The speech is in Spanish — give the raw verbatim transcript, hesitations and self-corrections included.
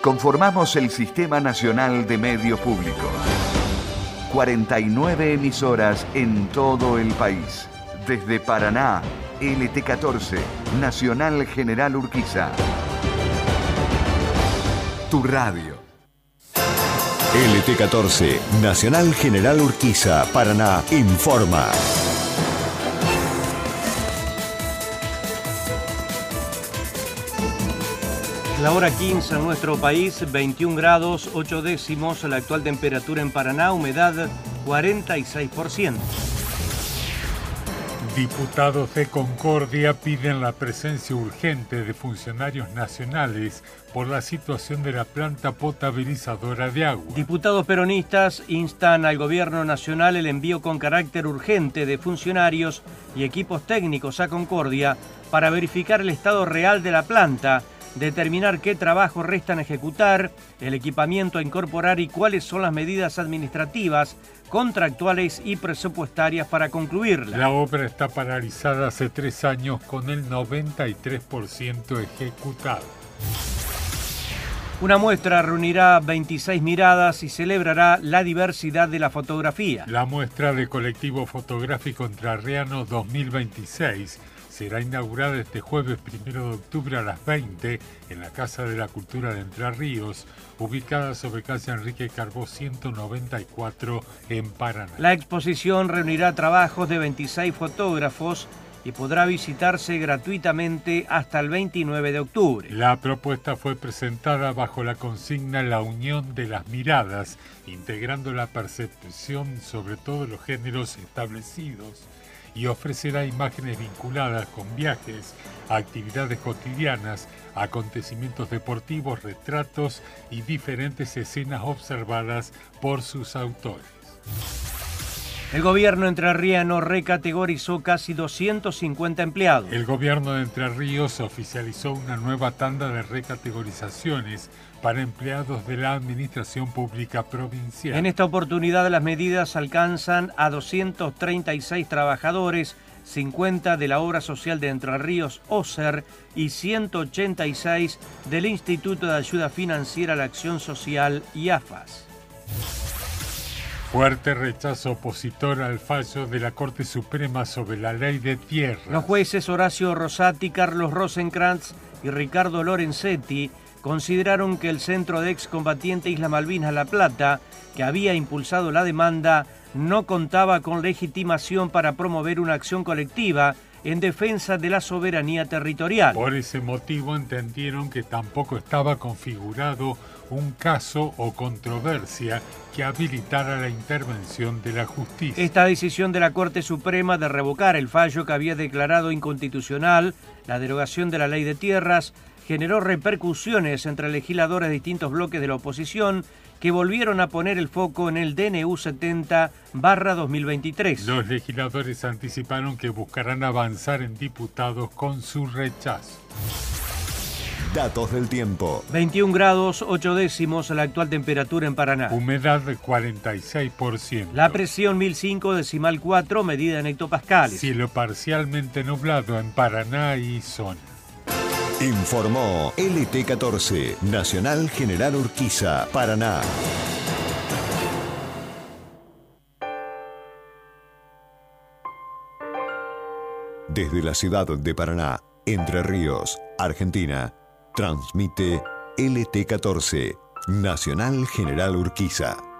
Conformamos el Sistema Nacional de Medios Públicos. cuarenta y nueve emisoras en todo el país. Desde Paraná, L T catorce, Nacional General Urquiza. Tu radio. L T catorce, Nacional General Urquiza, Paraná, informa. La hora quince en nuestro país, veintiún grados, ocho décimos, la actual temperatura en Paraná, humedad cuarenta y seis por ciento. Diputados de Concordia piden la presencia urgente de funcionarios nacionales por la situación de la planta potabilizadora de agua. Diputados peronistas instan al gobierno nacional el envío con carácter urgente de funcionarios y equipos técnicos a Concordia para verificar el estado real de la planta, determinar qué trabajos restan a ejecutar, el equipamiento a incorporar y cuáles son las medidas administrativas, contractuales y presupuestarias para concluirla. La obra está paralizada hace tres años con el noventa y tres por ciento ejecutado. Una muestra reunirá veintiséis miradas y celebrará la diversidad de la fotografía. La muestra de Colectivo Fotográfico Entrerriano dos mil veintiséis será inaugurada este jueves primero de octubre a las veinte en la Casa de la Cultura de Entre Ríos, ubicada sobre calle Enrique Carbó ciento noventa y cuatro en Paraná. La exposición reunirá trabajos de veintiséis fotógrafos y podrá visitarse gratuitamente hasta el veintinueve de octubre. La propuesta fue presentada bajo la consigna La Unión de las Miradas, integrando la percepción sobre todos los géneros establecidos, y ofrecerá imágenes vinculadas con viajes, actividades cotidianas, acontecimientos deportivos, retratos y diferentes escenas observadas por sus autores. El gobierno entrerriano recategorizó casi doscientos cincuenta empleados. El gobierno de Entre Ríos oficializó una nueva tanda de recategorizaciones para empleados de la Administración Pública Provincial. En esta oportunidad las medidas alcanzan a doscientos treinta y seis trabajadores, cincuenta de la Obra Social de Entre Ríos, OSER, y ciento ochenta y seis del Instituto de Ayuda Financiera a la Acción Social, I A F A S. Fuerte rechazo opositor al fallo de la Corte Suprema sobre la Ley de Tierras. Los jueces Horacio Rosati, Carlos Rosenkrantz y Ricardo Lorenzetti consideraron que el Centro de Excombatiente Isla Malvinas La Plata, que había impulsado la demanda, no contaba con legitimación para promover una acción colectiva en defensa de la soberanía territorial. Por ese motivo entendieron que tampoco estaba configurado un caso o controversia que habilitara la intervención de la justicia. Esta decisión de la Corte Suprema de revocar el fallo que había declarado inconstitucional la derogación de la Ley de Tierras generó repercusiones entre legisladores de distintos bloques de la oposición que volvieron a poner el foco en el D N U setenta barra dos mil veintitrés. Los legisladores anticiparon que buscarán avanzar en diputados con su rechazo. Datos del tiempo. veintiún grados, ocho décimos la actual temperatura en Paraná. Humedad de cuarenta y seis por ciento. La presión mil cinco decimal cuatro, medida en hectopascales. Cielo parcialmente nublado en Paraná y zona. Informó L T catorce, Nacional General Urquiza, Paraná. Desde la ciudad de Paraná, Entre Ríos, Argentina, transmite L T catorce, Nacional General Urquiza.